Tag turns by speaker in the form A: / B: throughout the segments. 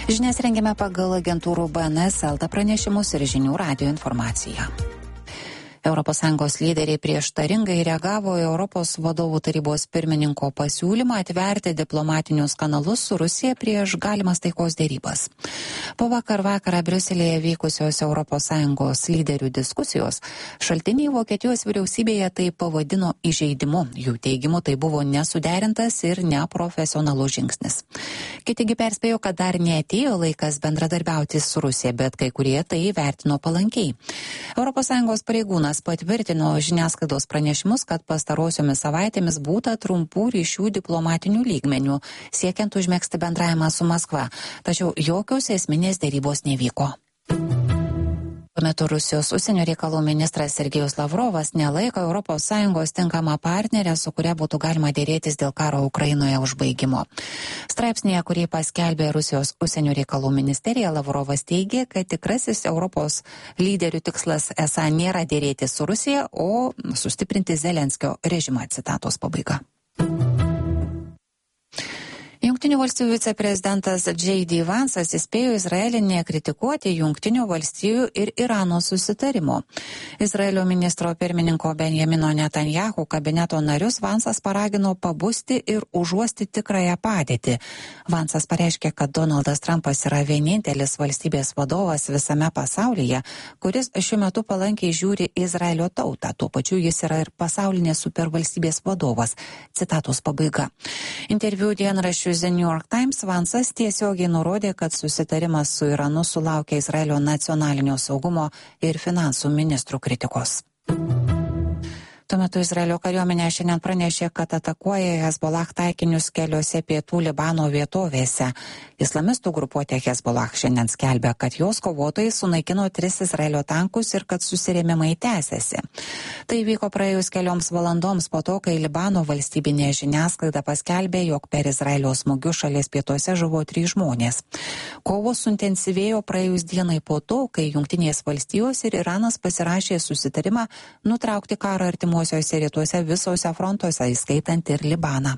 A: Žinias rengiame pagal agentūrų BNS, LT pranešimus ir Žinių radijo informaciją. ES lyderiai prieštaringai reagavo į Europos vadovų tarybos pirmininko pasiūlymą atverti diplomatinius kanalus su Rusija prieš galimas taikos dėrybas. Po vakarą Briuselėje vykusios ES lyderių diskusijos šaltiniai Vokietijos vyriausybėje tai pavadino įžeidimu. Jų teigimu tai buvo nesuderintas ir neprofesionalus žingsnis. Kitigi perspėjo, kad dar neatėjo laikas bendradarbiauti su Rusija, bet kai kurie tai vertino palankiai. ES pareigūnas patvirtino žiniasklaidos pranešimus, kad pastarosiomis savaitėmis būta trumpų ryšių diplomatinių lygmenių, siekiant užmegzti bendravimą su Maskva, tačiau jokios esminės dėrybos nevyko. Tuo metu Rusijos užsienio reikalų ministras Sergejus Lavrovas nelaiko ES tinkamą partnerę, su kuria būtų galima dėrėtis dėl karo Ukrainoje užbaigimo. Straipsnėje, kurį paskelbė Rusijos užsienio reikalų ministerija, Lavrovas teigė, kad tikrasis Europos lyderių tikslas esą nėra dėrėtis su Rusija, o sustiprinti Zelenskio režimą, citatos pabaiga. Jungtinių valstijų viceprezidentas J.D. Vansas įspėjo Izraelį nekritikuoti Jungtinių valstijų ir Irano susitarimo. Izraelio ministro pirmininko Benjamino Netanjahu kabineto narius Vansas paragino pabusti ir užuosti tikrąją padėtį. Vansas pareiškė, kad Donaldas Trumpas yra vienintelis valstybės vadovas visame pasaulyje, kuris šiuo metu palankiai žiūri Izraelio tautą. Tuo pačiu jis yra ir pasaulinės supervalstybės vadovas. Citatos pabaiga. Interviu dienraščių The New York Times Vansas tiesiogiai nurodė, kad susitarimas su Iranu sulaukė Izraelio nacionalinio saugumo ir finansų ministrų kritikos. Tuo metu Izraelio kariuomenė šiandien pranešė, kad atakuoja Hezbollah taikinius keliose pietų Libano vietovėse. Islamistų grupuotė Hezbollah šiandien skelbia, kad jos kovotojai sunaikino 3 Izraelio tankus ir kad susirėmimai tęsiasi. Tai vyko praėjus kelioms valandoms po to, kai Libano valstybinė žiniasklaida paskelbė, jog per Izraelio smūgius šalies pietuose žuvo 3 žmonės. Kovos suintensyvėjo praėjus dienai po to, kai Jungtinės valstijos ir Iranas pasirašė susitarimą nutraukti karą artimuosiuose rytuose visose frontuose, įskaitant ir Libaną.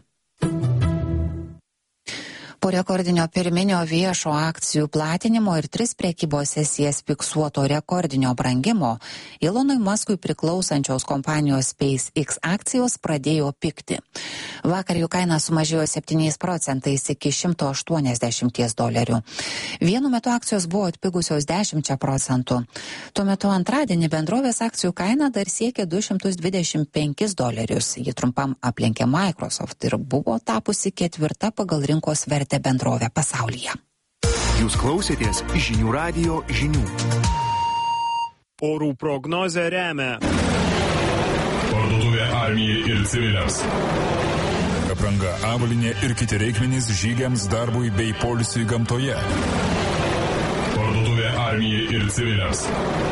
A: Po rekordinio pirminio viešo akcijų platinimo ir 3 prekybos sesijas fiksuoto rekordinio brangimo, Elonui Muskui priklausančios kompanijos SpaceX akcijos pradėjo pigti. Vakar jų kaina sumažėjo 7% iki $180. Vienu metu akcijos buvo atpigusios 10%. Tuo metu antradienį bendrovės akcijų kaina dar siekė $225. Ji trumpam aplenkė Microsoft ir buvo tapusi 4. pagal rinkos vertę bendrovę pasaulyje.
B: Jūs klausėtės Žinių radijo žinių.
C: Orų prognozę remia
D: Parduotuvė armijai ir civiliams. Apranga, avalynė ir kiti reikmenys žygiams, darbui bei poilsiui gamtoje. Parduotuvė armijai ir civiliams.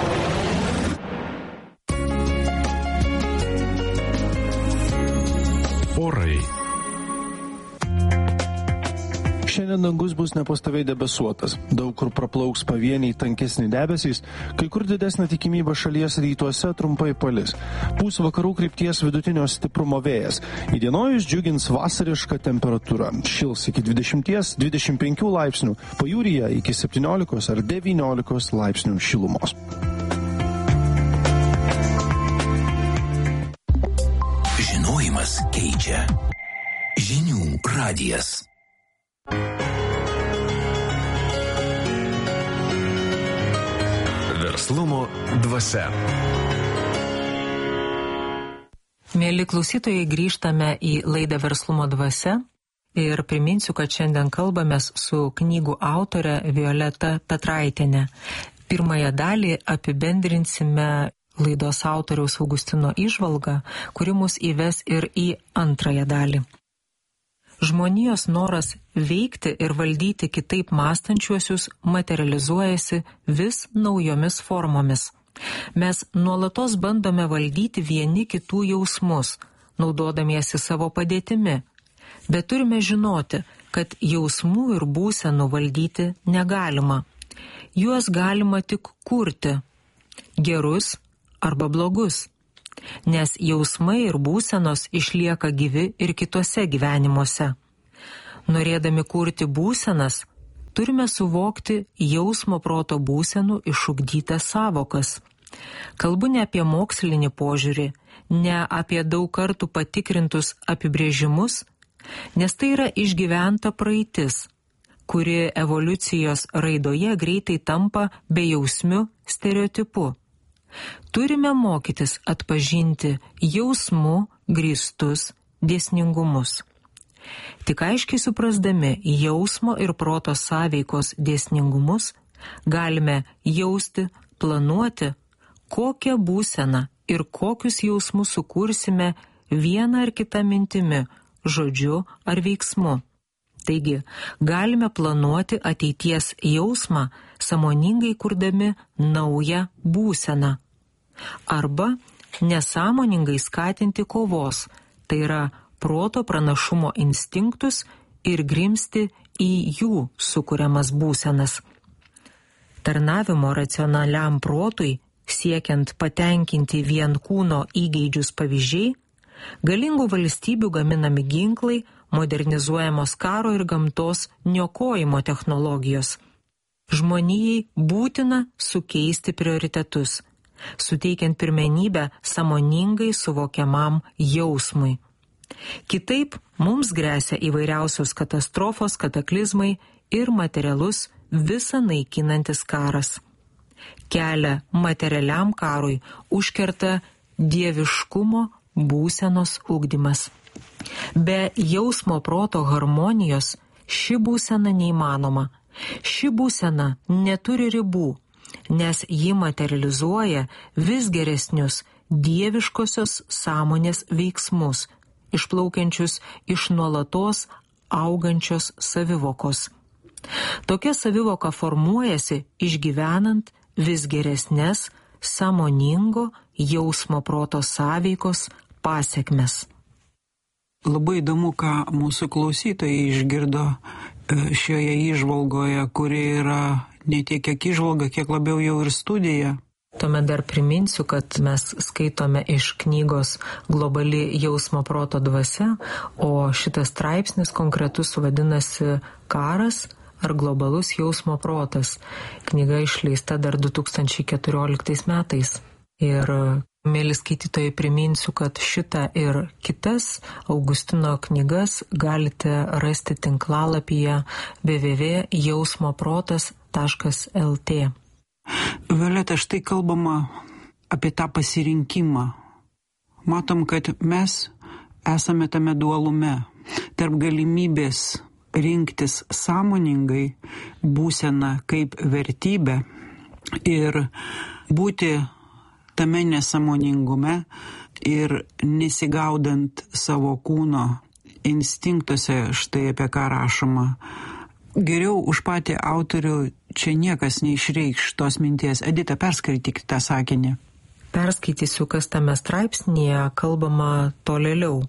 B: Orai.
E: Šiandien dangus bus nepastoviai debesuotas. Daug kur praplauks pavieniai tankesni debesys, kai kur didesnė tikimybė šalies rytuose trumpai palis. Pūs vakarų krypties vidutinio stiprumo vėjas. Įdienojus džiugins vasariška temperatūra. Šils iki 20-25 laipsnių, pajūryje iki 17 ar 19 laipsnių šilumos.
B: Žinojimas keičia. Žinių radijas. Verslumo dvasia.
F: Mieli klausytojai, grįžtame į laidą Verslumo dvasia ir priminsiu, kad šiandien kalbamės su knygų autore Violeta Petraitienė. Pirmąją dalį apibendrinsime laidos autoriaus Augustino įžvalgą, kuri mus įves ir į antrąją dalį. Žmonijos noras veikti ir valdyti kitaip mąstančiuosius materializuojasi vis naujomis formomis. Mes nuolatos bandome valdyti vieni kitų jausmus, naudodamiesi savo padėtimi, bet turime žinoti, kad jausmų ir būsenų valdyti negalima. Juos galima tik kurti, gerus arba blogus. Nes jausmai ir būsenos išlieka gyvi ir kitose gyvenimuose. Norėdami kurti būsenas, turime suvokti jausmo proto būsenų išugdytas savokas. Kalbu ne apie mokslinį požiūrį, ne apie daug kartų patikrintus apibrėžimus, nes tai yra išgyventa praeitis, kuri evoliucijos raidoje greitai tampa bejausmiu stereotipu. Turime mokytis atpažinti jausmų grįstus dėsningumus. Tik aiškiai suprasdami jausmo ir proto sąveikos dėsningumus, galime jausti, planuoti, kokią būseną ir kokius jausmus sukursime vieną ar kitą mintimi, žodžiu ar veiksmu. Taigi, galime planuoti ateities jausmą, sąmoningai kurdami naują būseną. Arba nesąmoningai skatinti kovos, tai yra proto pranašumo instinktus ir grimzti į jų sukuriamas būsenas. Tarnavimo racionaliam protui, siekiant patenkinti vien kūno įgeidžius pavyzdžiai, galingų valstybių gaminami ginklai, modernizuojamos karo ir gamtos niokojimo technologijos. Žmonijai būtina sukeisti prioritetus, suteikiant pirmenybę sąmoningai suvokiamam jausmui. Kitaip mums gresia įvairiausios katastrofos, kataklizmai ir materialus visą naikinantis karas. Kelią materialiam karui užkerta dieviškumo būsenos ugdymas. Be jausmo proto harmonijos ši būsena neįmanoma. Ši būsena neturi ribų, nes ji materializuoja vis geresnius dieviškosios sąmonės veiksmus, išplaukiančius iš nuolatos augančios savivokos. Tokia savivoka formuojasi išgyvenant vis geresnes sąmoningo jausmo proto sąveikos pasekmes.
G: Labai įdomu, ką mūsų klausytojai išgirdo šioje įžvalgoje, kuri yra ne tiek kiek įžvalga, kiek labiau jau ir studija.
F: Tuomet dar priminsiu, kad mes skaitome iš knygos Globali jausmo proto dvasia, o šitas straipsnis konkretus vadinasi Karas ar globalus jausmo protas. Knyga išleista dar 2014 metais. Ir, mėly skaitytojai, priminsiu, kad šitą ir kitas Augustino knygas galite rasti tinklalapyje www.jausmoprotas.lt.
G: Violeta, štai kalbama apie tą pasirinkimą. Matom, kad mes esame tame dualume tarp galimybės rinktis sąmoningai būseną kaip vertybę ir būti tame nesąmoningume ir nesigaudant savo kūno instinktuose, štai apie ką rašoma. Geriau už patį autorių čia niekas neišreikš tos minties. Edita, perskaityk tą sakinį.
F: Perskaitysiu, kas tame straipsnėje kalbama tolėliau.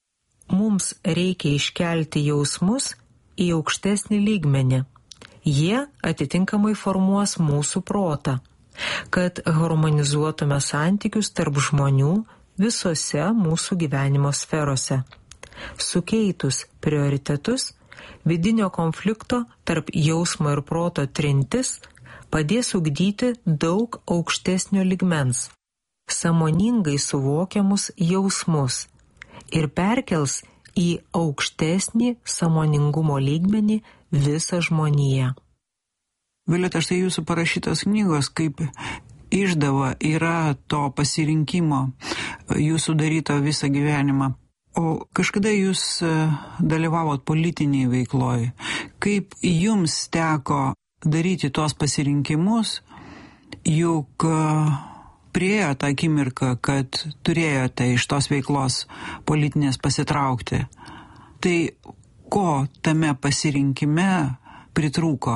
F: Mums reikia iškelti jausmus į aukštesnį lygmenį. Jie atitinkamai formuos mūsų protą, kad harmonizuotume santykius tarp žmonių visose mūsų gyvenimo sferose. Sukeitus prioritetus, vidinio konflikto tarp jausmo ir proto trintis padės ugdyti daug aukštesnio lygmens, sąmoningai suvokiamus jausmus ir perkels į aukštesnį sąmoningumo lygmenį visą žmoniją.
G: Violeta, štai jūsų parašytos knygos kaip išdava yra to pasirinkimo jūsų daryto visą gyvenimą. O kažkada jūs dalyvavot politiniai veikloj. Kaip jums teko daryti tuos pasirinkimus, juk priėjo tą akimirką, kad turėjote iš tos veiklos politinės pasitraukti. Tai ko tame pasirinkime pritrūko?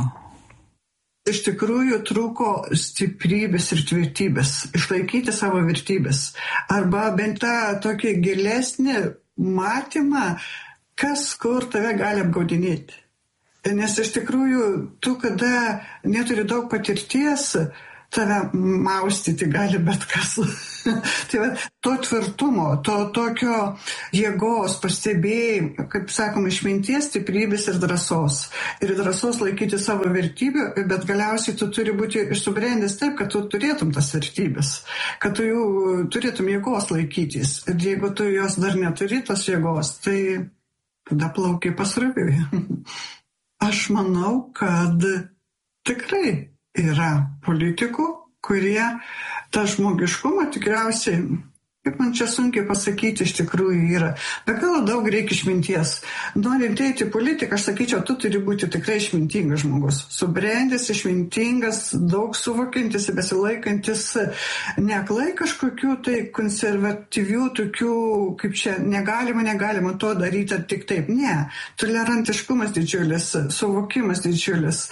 H: Iš tikrųjų trūko stiprybės ir tvirtybės, išlaikyti savo vertybės. Arba bent tą tokį gilesnį matymą, kas kur tave gali apgaudinėti. Nes iš tikrųjų, tu kada neturi daug patirties, tave maustyti gali bet kas. Tai va, to tvirtumo, to tokio jėgos, pastebėjimo, kaip sakoma, išminties, stiprybės ir drąsos. Ir drąsos laikyti savo vertybių, bet galiausiai tu turi būti subrendęs taip, kad tu turėtum tas vertybės, kad tu jų turėtum jėgos laikytis. Ir jeigu tu jos dar neturi, tos jėgos, tai tada plaukiai pasroviui. Aš manau, kad tikrai yra politikų, kurie tą žmogiškumą tikriausiai, kaip man čia sunkiai pasakyti, iš tikrųjų yra. Be galo daug reikia išminties. Norint eiti į politiką, aš sakyčiau, tu turi būti tikrai išmintingas žmogus. Subrendęs, išmintingas, daug suvokintis, besilaikantis, neaklai kažkokių tai konservatyvių, tokių, kaip čia, negalima to daryti tik taip. Ne, tolerantiškumas didžiulis, suvokimas didžiulis.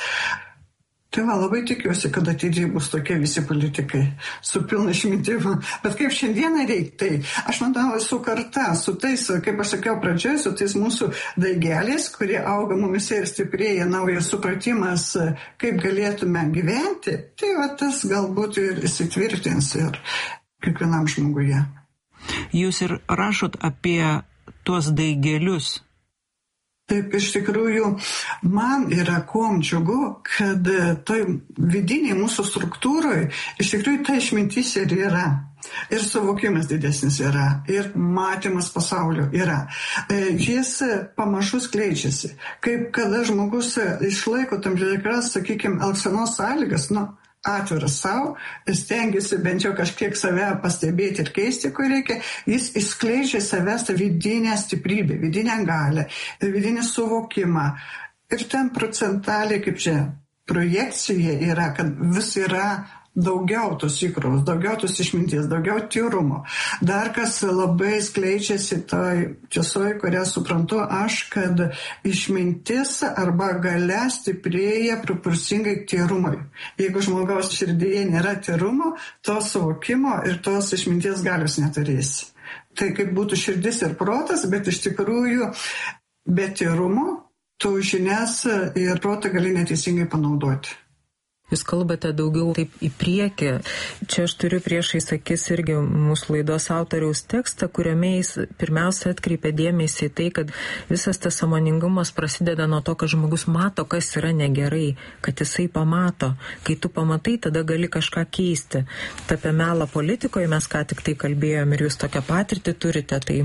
H: Tai va, labai tikiuosi, kad ateityje bus tokie visi politikai su pilna išmintimu. Bet kaip šiandieną reikia, tai aš manau, su karta, su tais, kaip aš sakiau pradžioje, su tais mūsų daigeliais, kurie auga mumise ir stiprėja naujas supratimas, kaip galėtume gyventi, tai va, tas galbūt ir įsitvirtins ir kiekvienam žmoguje.
G: Jūs ir rašot apie tuos daigelius.
H: Taip, iš tikrųjų, man yra kuom džiugu, kad toj vidiniai mūsų struktūroje iš tikrųjų ta išmintis ir yra. Ir suvokimas didesnis yra, ir matymas pasaulio yra. Jis pamažu skleidžiasi. Kaip kada žmogus išlaiko tam tikras, sakykime, elgsenos sąlygas, atviras savo, stengiasi bent jau kažkiek save pastebėti ir keisti, ko reikia, jis išskleidžia savęs vidinę stiprybę, vidinę galę, vidinį suvokimą. Ir ten procentaliai, kaip čia, projekcija yra, kad vis yra daugiau tos įkrovos, daugiau tos išminties, daugiau tyrumo. Dar kas labai skleidžiasi toj tiesoj, kurią suprantu aš, kad išmintis arba galia stiprėja proporcingai tyrumui. Jeigu žmogaus širdyje nėra tyrumo, to suvokimo ir tos išminties galios neturės. Tai kaip būtų širdis ir protas, bet iš tikrųjų be tyrumo tu žinias ir protą gali neteisingai panaudoti.
F: Jūs kalbate daugiau taip į priekį. Čia aš turiu priešais akis irgi mūsų laidos autoriaus tekstą, kuriame jis pirmiausia atkreipia dėmesį į tai, kad visas tas sąmoningumas prasideda nuo to, kad žmogus mato, kas yra negerai, kad jisai pamato. Kai tu pamatai, tada gali kažką keisti. Apie melą politikoje mes ką tik tai kalbėjom ir jūs tokią patirtį turite. Tai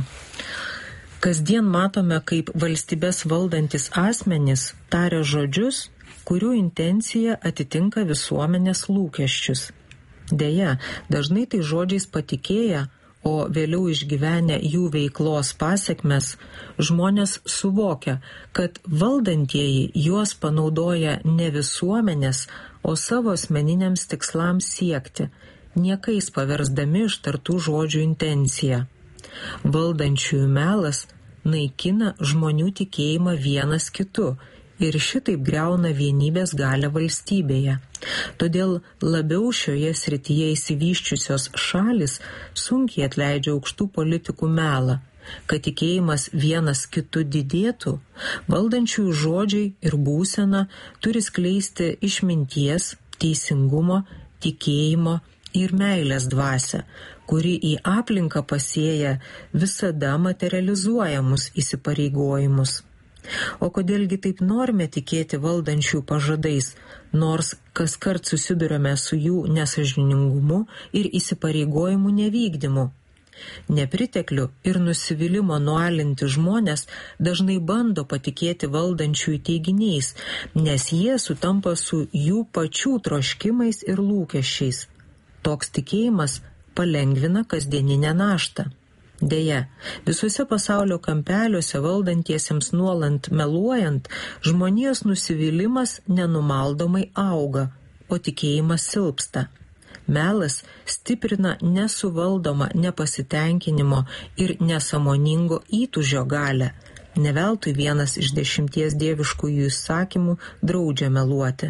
F: kasdien matome, kaip valstybės valdantis asmenys taria žodžius, kurių intencija atitinka visuomenės lūkesčius. Deja, dažnai tai žodžiais patikėję, o vėliau išgyvenę jų veiklos pasekmes, žmonės suvokia, kad valdantieji juos panaudoja ne visuomenės, o savo asmeniniams tikslams siekti, niekais paversdami ištartų žodžių intenciją. Valdančiųjų melas naikina žmonių tikėjimą vienas kitu, ir šitaip griauna vienybės galią valstybėje. Todėl labiau šioje srityje įsivysčiusios šalis sunkiai atleidžia aukštų politikų melą. Kad tikėjimas vienas kitu didėtų, valdančiųjų žodžiai ir būsena turi skleisti išminties, teisingumo, tikėjimo ir meilės dvasią, kuri į aplinką pasėja visada materializuojamus įsipareigojimus. O kodėlgi taip norime tikėti valdančių pažadais, nors kaskart susiduriame su jų nesąžiningumu ir įsipareigojimų nevykdymu? Nepriteklių ir nusivylimo nualinti žmonės dažnai bando patikėti valdančiųjų teiginiais, nes jie sutampa su jų pačių troškimais ir lūkesčiais. Toks tikėjimas palengvina kasdieninę naštą. Deja, visuose pasaulio kampeliuose valdantiesiems nuolant meluojant, žmonijos nusivylimas nenumaldomai auga, o tikėjimas silpsta. Melas stiprina nesuvaldomą nepasitenkinimo ir nesąmoningo įtūžio galią. Ne veltui vienas iš 10 dieviškųjų įsakymų draudžia meluoti.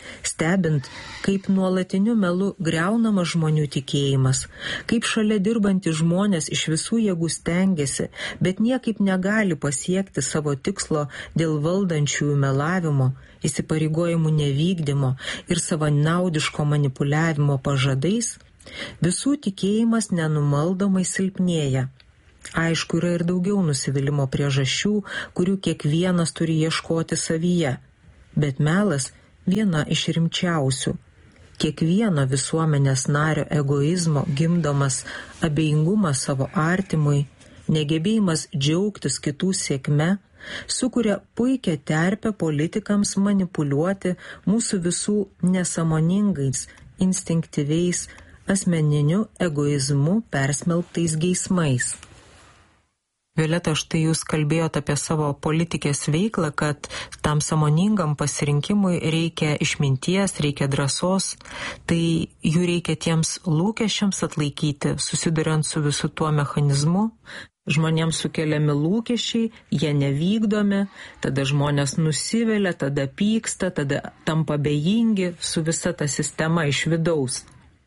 F: stebint, kaip nuolatiniu melu greunama žmonių tikėjimas, kaip šalia dirbantys žmonės iš visų jėgų stengiasi, bet niekaip negali pasiekti savo tikslo dėl valdančiųjų melavimo, įsipareigojimų nevykdymo ir savanaudiško manipuliavimo pažadais, visų tikėjimas nenumaldomai silpnėja. Aišku, yra ir daugiau nusivylimo priežasčių, kurių kiekvienas turi ieškoti savyje, bet melas viena iš rimčiausių. Kiekvieno visuomenės nario egoizmo gimdomas abejingumas savo artimui, negebėjimas džiaugtis kitų sėkme, sukuria puikią terpę politikams manipuliuoti mūsų visų nesąmoningais, instinktyviais, asmeniniu egoizmu persmelktais geismais. Violeta, štai jūs kalbėjote apie savo politikės veiklą, kad tam sąmoningam pasirinkimui reikia išminties, reikia drąsos, tai jų reikia tiems lūkesčiams atlaikyti, susiduriant su visu tuo mechanizmu. Žmonėms sukeliami lūkesčiai, jie nevykdomi, tada žmonės nusivelia, tada pyksta, tada tampa bejingi su visa ta sistema iš vidaus.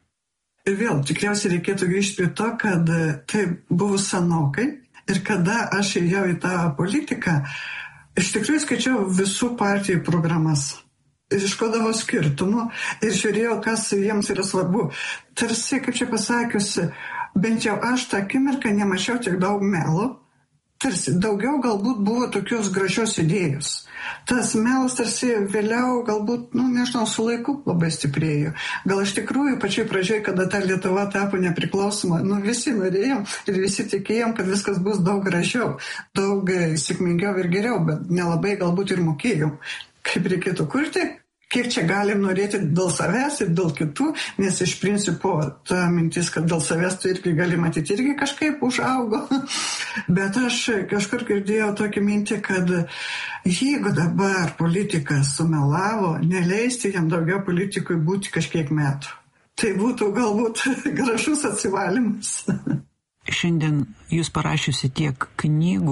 H: Ir vėl, tikriausiai reikėtų grįžti prie to, kad tai buvo senokai ir kada aš ėjau į tą politiką, iš tikrųjų skaičiau visų partijų programas. Ir iškodavo skirtumų ir žiūrėjau, kas jiems yra svarbu. Tarsi, kaip čia pasakiusi, bent jau aš tą akimirką nemačiau tiek daug melo, tarsi daugiau galbūt buvo tokios gražios idėjos. Tas melas tarsi vėliau galbūt, nežinau, su laiku labai stiprėjo. Gal iš tikrųjų pačioj pradžioj, kada ta Lietuva tapo nepriklausoma, visi norėjom ir visi tikėjom, kad viskas bus daug gražiau, daug sėkmingiau ir geriau, bet nelabai galbūt ir mokėjom, kaip reikėtų kurti. Kiek čia galim norėti dėl savęs ir dėl kitų, nes iš principo ta mintis, kad dėl savęs tu irgi gali matyti, irgi kažkaip užaugo. Bet aš kažkur girdėjau tokį mintį, kad jeigu dabar politikas sumelavo, neleisti jam daugiau politikui būti kažkiek metų. Tai būtų galbūt gražus atsivalymas.
G: Šiandien jūs parašiusi tiek knygų,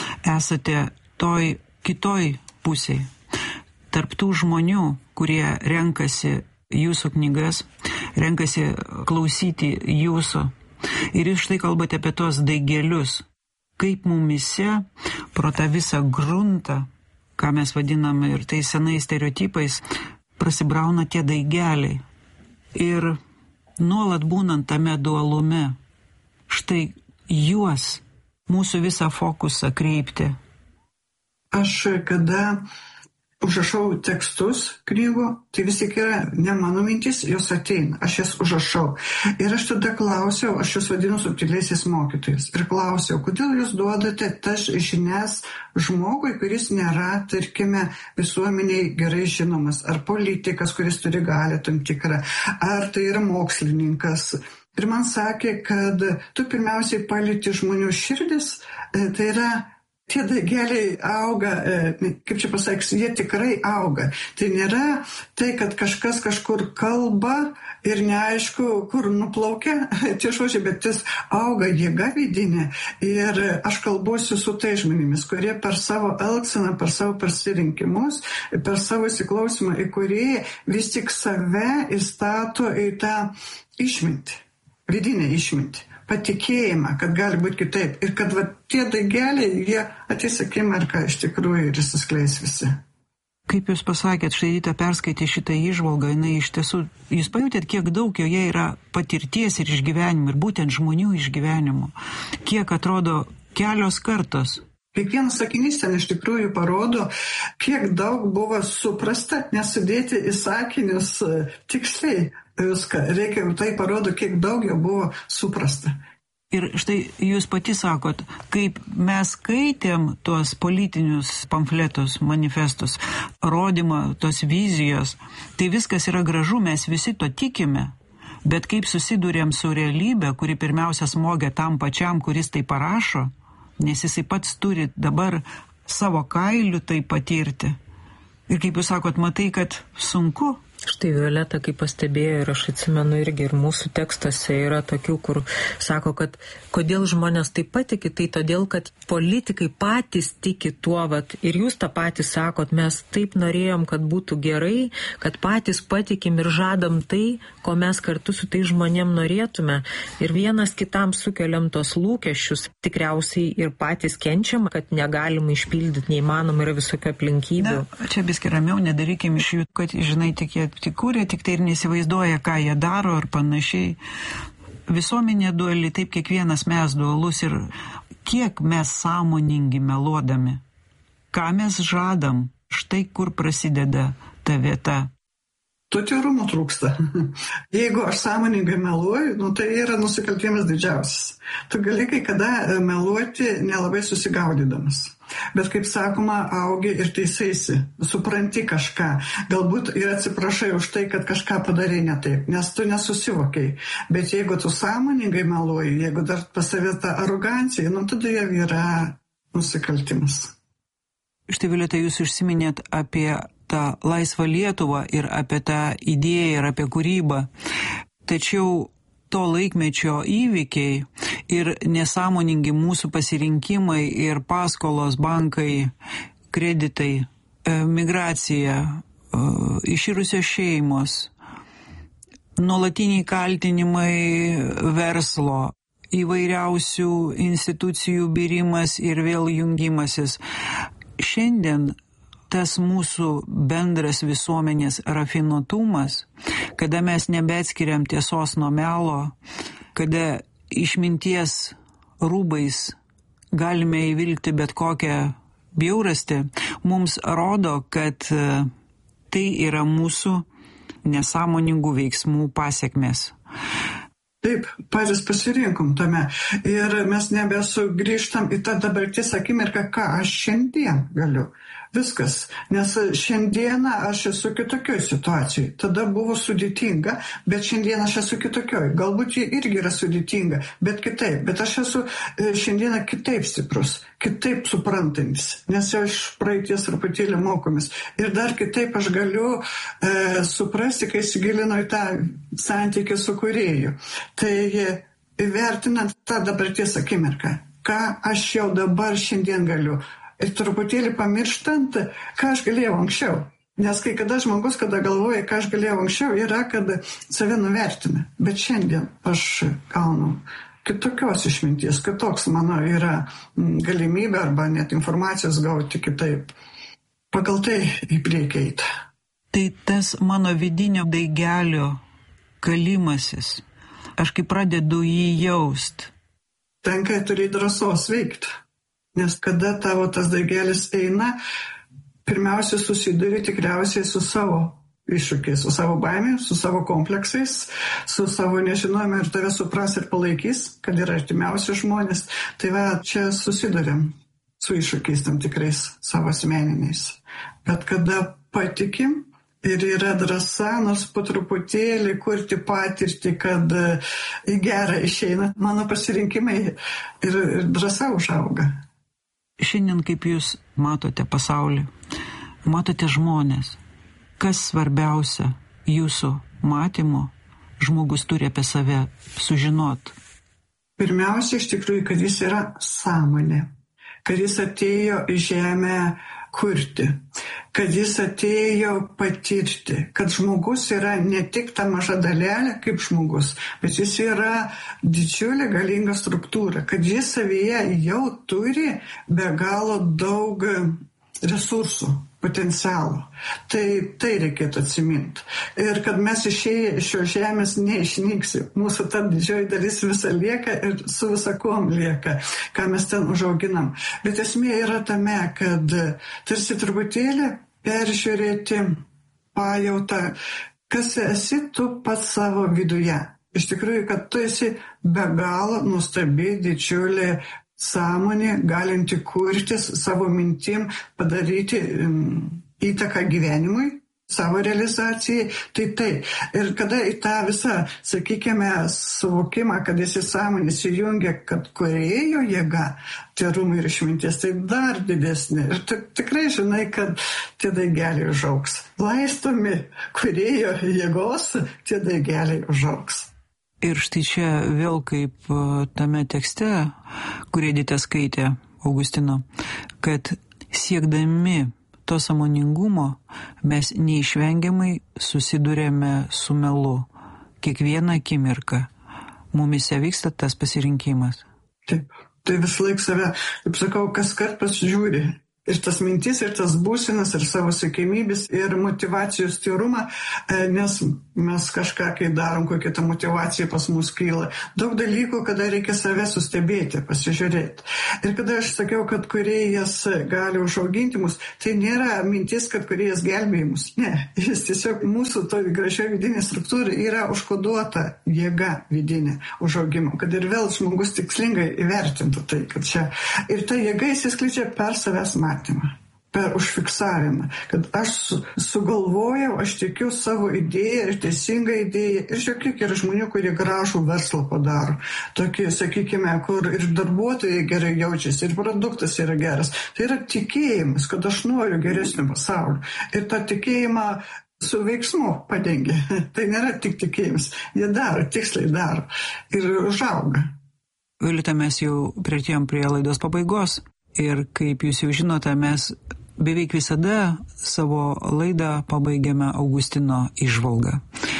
G: esate toj kitoj pusėj. Tarp tų žmonių, kurie renkasi jūsų knygas, renkasi klausyti jūsų. Ir jūs štai kalbate apie tos daigelius, kaip mumise pro tą visą gruntą, ką mes vadiname ir tai senais stereotipais, prasibrauna tie daigeliai. Ir nuolat būnant tame dualume, štai juos, mūsų visą fokusą kreipti.
H: Aš kada užrašau tekstus knygų, tai vis tik yra ne mano mintis, jos ateina, aš jas užrašau. Ir aš tada klausiau, aš jūs vadinu subtiliaisiais mokytojais, ir klausiau, kodėl jūs duodate tas žinias žmogui, kuris nėra, tarkime, visuomeniai gerai žinomas, ar politikas, kuris turi galią tam tikrą, ar tai yra mokslininkas. Ir man sakė, kad tu pirmiausiai palieti žmonių širdis, tai yra tie daigeliai auga, kaip čia pasakys, jie tikrai auga. Tai nėra tai, kad kažkas kažkur kalba ir neaišku, kur nuplaukia tie žodžiai, bet jis auga jėga vidinė. Ir aš kalbuosiu su tai žmonėmis, kurie per savo elgseną, per savo pasirinkimus, per savo įsiklausimą į kurį vis tik save įstato į tą išmintį, vidinę išmintį. Patikėjimą, kad gali būti kitaip. Ir kad tie daigeliai, jie ateis akimirką iš tikrųjų ir išsiskleis visi.
G: Kaip jūs pasakėt, štai Rita perskaitė šitą įžvalgą, jinai iš tiesų, jūs pajutėt, kiek daug joje yra patirties ir išgyvenimų, ir būtent žmonių išgyvenimų. Kiek atrodo kelios kartos.
H: Kiekvienas sakinys ten iš tikrųjų parodo, kiek daug buvo suprasta, nesudėti į sakinius tiksliai viską. Reikia, tai parodo, kiek daug jau buvo suprasta.
G: Ir štai jūs pati sakot, kaip mes skaitėm tuos politinius pamfletus, manifestus, rodymą, tos vizijos, tai viskas yra gražu, mes visi to tikime. Bet kaip susidūrėm su realybė, kuri pirmiausia smogia tam pačiam, kuris tai parašo, nes jisai pats turi dabar savo kailiu tai patirti. Ir kaip jūs sakot, matai, kad sunku.
F: Štai Violeta, kaip pastebėjo, ir aš atsimenu irgi, ir mūsų tekstuose yra tokių, kur sako, kad kodėl žmonės taip patiki, tai todėl, kad politikai patys tiki tuo, ir jūs tą patį sakot, mes taip norėjom, kad būtų gerai, kad patys patikim ir žadam tai, ko mes kartu su tai žmonėm norėtume. Ir vienas kitam sukeliam tos lūkesčius, tikriausiai ir patys kenčiam, kad negalima išpildyti, neįmanoma, yra visokių aplinkybių.
G: Na, čia biskį ramiau, nedarykim iš jų, kad, žinai, tik jie kūrė, tik tai ir neįsivaizduoja, ką jie daro ir panašiai. Visuomenė duali, taip kiekvienas mes dualus ir kiek mes sąmoningi meluodami, ką mes žadam, štai kur prasideda ta vieta.
H: To tyrumo trūksta. Jeigu aš sąmoningai meluoju, tai yra nusikaltimas didžiausias. Tu gali kai kada meluoti nelabai susigaudydamas. Bet kaip sakoma, augi ir teisaisi, supranti kažką. Galbūt ir atsiprašai už tai, kad kažką padarei ne taip, nes tu nesusivokiai. Bet jeigu tu sąmoningai meluoji, jeigu dar pas savę tą aroganciją, tada jau yra nusikaltimas.
G: Štai, Violeta, jūs užsiminėt apie tą laisvą Lietuvą ir apie tą idėją ir apie kūrybą. Tačiau to laikmečio įvykiai ir nesąmoningi mūsų pasirinkimai ir paskolos, bankai, kreditai, migracija, iširusios šeimos, nuolatiniai kaltinimai verslo, įvairiausių institucijų birimas ir vėl jungimasis. Šiandien tas mūsų bendras visuomenės rafinuotumas, kada mes nebeatskiriam tiesos nuo melo, kada išminties rūbais galime įvilkti bet kokią bjaurastį, mums rodo, kad tai yra mūsų nesąmoningų veiksmų pasekmės.
H: Taip, patys pasirinkom tame. Ir mes nebesugrįžtam į tą dabarties akimirką, ką aš šiandien galiu. Viskas, nes šiandieną aš esu kitokioj situacijoj. Tada buvo sudėtinga, bet šiandien aš esu kitokioj. Galbūt ji irgi yra sudėtinga, bet kitaip. Bet aš esu šiandieną kitaip stiprus, kitaip suprantantis, nes aš praeities truputėlį mokomis. Ir dar kitaip aš galiu suprasti, kai įsigilinu į tą santykį su kūrėju. Tai įvertinant tą dabarties akimirką, ką aš jau dabar šiandien galiu. Ir truputėlį pamirštant, ką aš galėjau anksčiau. Nes kai kada žmogus, kada galvoja, ką aš galėjau anksčiau, yra, kad save nuvertina. Bet šiandien aš gaunu kitokios išminties, kitoks mano yra galimybė arba net informacijos gauti kitaip. Pagal tai į priekį eiti.
G: Tai tas mano vidinio daigelio kalimasis, aš kai pradedu jį jaust.
H: Tenka turėti drąsos veikti. Nes kada tavo tas daigelis eina, pirmiausia susiduri tikriausiai su savo iššūkiais, su savo baimė, su savo kompleksais, su savo nežinojimu ir tave supras ir palaikys, kad yra artimiausi žmonės. Tai čia susiduriam su iššūkiais tam tikrais savo asmeniniais. Bet kada patikim ir yra drąsa, nors po truputėlį kurti patirtį, kad į gerą išeina, mano pasirinkimai ir drąsa užauga.
G: Šiandien, kaip jūs matote pasaulį, matote žmonės, kas svarbiausia jūsų matymo žmogus turi apie save sužinot?
H: Pirmiausia, iš tikrųjų, kad jis yra sąmonė, kad jis atėjo į žemę kurti, kad jis atėjo patirti, kad žmogus yra ne tik ta maža dalelė kaip žmogus, bet jis yra didžiulė galinga struktūra, kad jis savyje jau turi be galo daug resursų, potencialo. Tai reikėtų atsiminti. Ir kad mes išėję iš šios žemės neišnyksim. Mūsų ta didžioji dalis visa lieka ir su visakom lieka, ką mes ten užauginam. Bet esmė yra tame, kad tarsi truputėlį peržiūrėti pajautą, kas esi tu pats savo viduje. Iš tikrųjų, kad tu esi be galo nuostabi, didžiulė sąmonė, galinti kurtis savo mintim, padaryti įtaką gyvenimui, savo realizacijai, tai. Ir kada į tą visą, sakykime, suvokimą, kad įsisąmonės įjungia, kad kūrėjo jėga, tyrumai ir išminties, tai dar didesnė. Ir tikrai žinai, kad tie daigeliai užaugs. Laistomi kūrėjo jėgos, tie daigeliai užaugs.
G: Ir štai čia vėl kaip tame tekste, kurį Edita skaitė Augustino, kad siekdami to sąmoningumo mes neišvengiamai susidurėme su melu. Kiekvieną akimirką mumise vyksta tas pasirinkimas.
H: Taip, tai vis laik save, kaip sakau, kas kart pasižiūri. Ir tas mintis, ir tas būsenas, ir savo siekiamybės, ir motyvacijos tyrumą, nes mes kažką, kai darom, kokia ta motyvacija pas mus kyla. Daug dalykų, kada reikia save sustebėti, pasižiūrėti. Ir kada aš sakiau, kad kūrėjas gali užauginti mus, tai nėra mintis, kad kūrėjas gelbėja mus. Ne, jis tiesiog mūsų to gražioje vidinė struktūra yra užkoduota jėga vidinė užaugimo, kad ir vėl žmogus tikslingai įvertintų tai, kad čia. Ir ta jėga įsiskleidžia per savęs matymą, per užfiksavimą, kad aš sugalvojau, aš tikiu savo idėją ir teisingą idėją. Ir žiūrėk, yra žmonių, kurie gražų verslą padaro. Tokie, sakykime, kur ir darbuotojai gerai jaučiasi, ir produktas yra geras. Tai yra tikėjimas, kad aš noriu geresnio pasaulio. Ir tą tikėjimą su veiksmu padengia. Tai nėra tik tikėjimas. Jie daro, tiksliai daro. Ir užauga.
G: Violeta, mes jau priartėjom prie laidos pabaigos. Ir kaip jūs jau žinote, mes beveik visada savo laidą pabaigiame Augustino įžvalgą.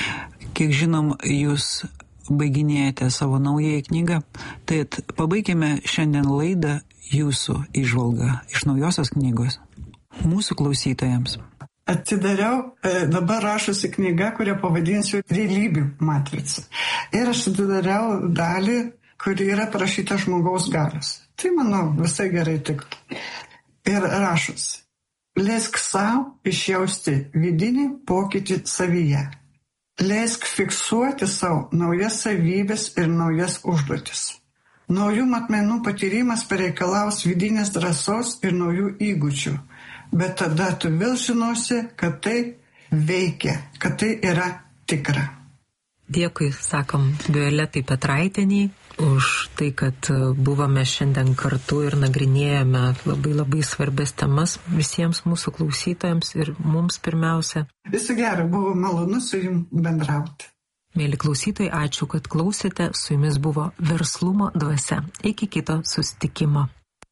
G: Kiek žinom, jūs baiginėjate savo naująją knygą, tai pabaigime šiandien laidą jūsų įžvalgą iš naujosios knygos mūsų klausytojams.
H: Atidariau, dabar rašosi knyga, kurią pavadinsiu Realybių matrica. Ir aš atidariau dalį, kuri yra parašyta žmogaus galios. Tai, manau, visai gerai tiktų. Ir rašosi. Leisk savo išjausti vidinį pokytį savyje. Leisk fiksuoti savo naujas savybės ir naujas užduotis. Naujų matmenų patyrimas pareikalaus vidinės drąsos ir naujų įgūdžių. Bet tada tu vėl žinosi, kad tai veikia, kad tai yra tikra.
F: Dėkui, sakom, Violetai Petraitienei už tai, kad buvome šiandien kartu ir nagrinėjame labai svarbias temas visiems mūsų klausytojams ir mums pirmiausia.
H: Viso gero, buvo malonu su jums bendrauti.
F: Mėly klausytojai, ačiū, kad klausėte. Su jumis buvo Verslumo dvasia. Iki kito susitikimo.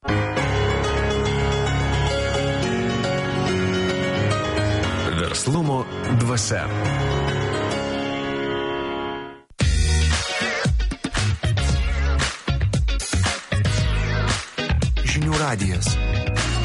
B: Verslumo dvasia. Žinių radijas.